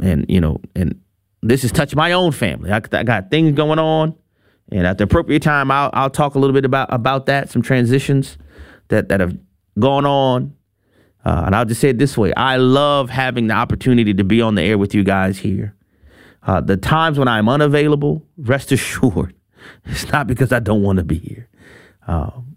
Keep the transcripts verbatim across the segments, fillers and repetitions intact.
and, you know, and this has touched my own family. I, I got things going on. And at the appropriate time, I'll, I'll talk a little bit about, about that, some transitions that, that have gone on. Uh, and I'll just say it this way. I love having the opportunity to be on the air with you guys here. Uh, the times when I'm unavailable, rest assured, it's not because I don't want to be here. Um,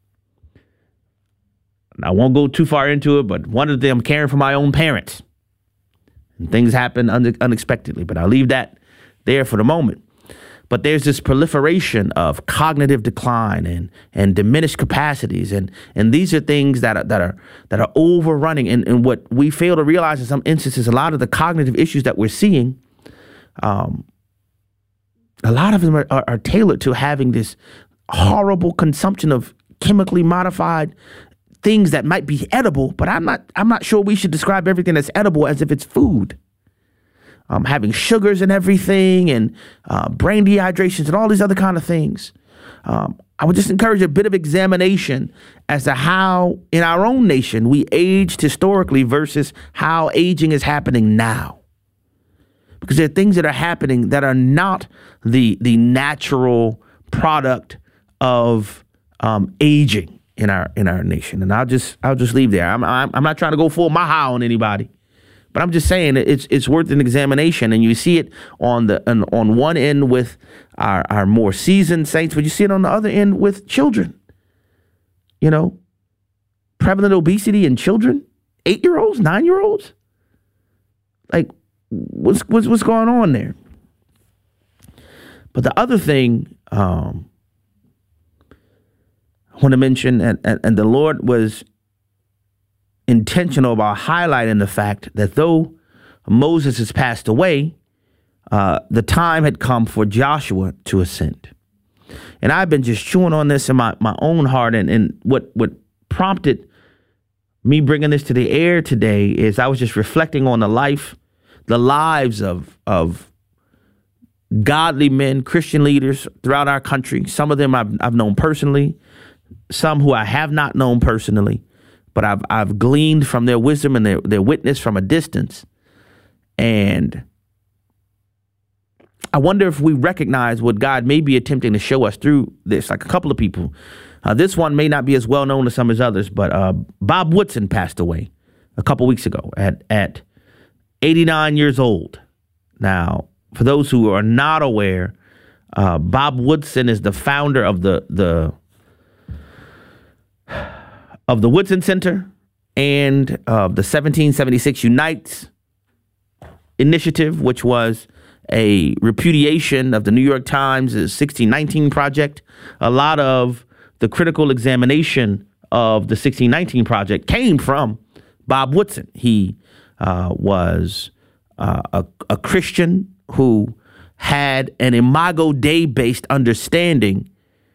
I won't go too far into it, but one of them, I'm caring for my own parents. And things happen un- unexpectedly, but I'll leave that there for the moment. But there's this proliferation of cognitive decline and and diminished capacities, and and these are things that are that are that are overrunning. And, and what we fail to realize in some instances, a lot of the cognitive issues that we're seeing, um, a lot of them are, are, are tailored to having this horrible consumption of chemically modified things that might be edible, but I'm not I'm not sure we should describe everything that's edible as if it's food. Um, having sugars and everything, and uh, brain dehydrations and all these other kind of things. Um, I would just encourage a bit of examination as to how in our own nation we aged historically versus how aging is happening now. Because there are things that are happening that are not the the natural product of um, aging in our in our nation. And I'll just I'll just leave there. I'm I'm, I'm not trying to go full maha on anybody. But I'm just saying it's it's worth an examination, and you see it on the on, on one end with our, our more seasoned saints, but you see it on the other end with children. You know, prevalent obesity in children, eight year olds, nine year olds. Like, what's what's what's going on there? But the other thing um, I want to mention, and, and, and the Lord was intentional about highlighting the fact that though Moses has passed away, uh, the time had come for Joshua to ascend. And I've been just chewing on this in my, my own heart. And, and what, what prompted me bringing this to the air today is I was just reflecting on the life, the lives of, of godly men, Christian leaders throughout our country. Some of them I've, I've known personally, some who I have not known personally. But I've I've gleaned from their wisdom and their, their witness from a distance. And I wonder if we recognize what God may be attempting to show us through this. Like a couple of people. Uh, this one may not be as well known as some as others, but uh, Bob Woodson passed away a couple weeks ago at, at eighty-nine years old. Now, for those who are not aware, uh, Bob Woodson is the founder of the the of the Woodson Center and uh, the seventeen seventy-six Unites initiative, which was a repudiation of the New York Times' sixteen nineteen Project. A lot of the critical examination of the sixteen nineteen Project came from Bob Woodson. He uh, was uh, a, a Christian who had an Imago Dei-based understanding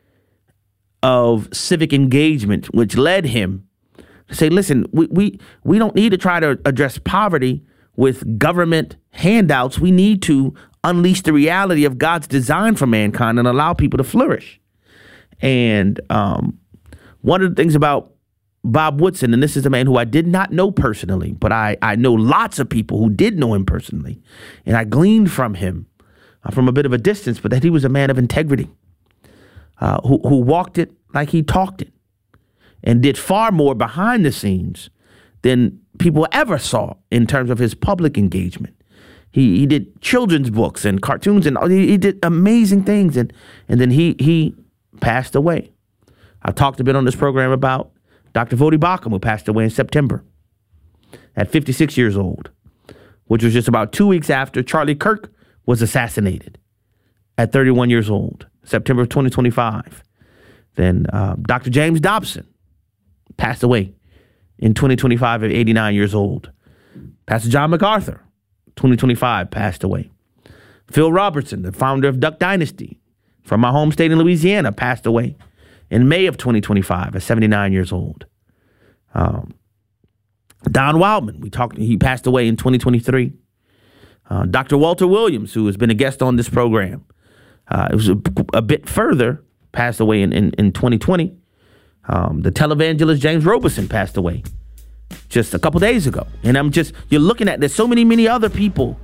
of civic engagement, which led him to say, listen, we, we we don't need to try to address poverty with government handouts. We need to unleash the reality of God's design for mankind and allow people to flourish. And um, one of the things about Bob Woodson, and this is a man who I did not know personally, but I, I know lots of people who did know him personally. And I gleaned from him uh, from a bit of a distance, but that he was a man of integrity. Uh, who, who walked it like he talked it and did far more behind the scenes than people ever saw in terms of his public engagement. He he did children's books and cartoons, and he, he did amazing things. And, and then he he passed away. I talked a bit on this program about Doctor Voddie Baucham, who passed away in September at fifty-six years old, which was just about two weeks after Charlie Kirk was assassinated at thirty-one years old. September of twenty twenty-five. Then uh, Doctor James Dobson passed away in twenty twenty-five at eighty-nine years old. Pastor John MacArthur, twenty twenty-five, passed away. Phil Robertson, the founder of Duck Dynasty from my home state in Louisiana, passed away in May of twenty twenty-five at seventy-nine years old. Um, Don Wildman, we talked. He passed away in twenty twenty-three. Uh, Doctor Walter Williams, who has been a guest on this program, Uh, it was a, a bit further, passed away in, in, in twenty twenty. Um, the televangelist James Robeson passed away just a couple days ago. And I'm just, you're looking at, there's so many, many other people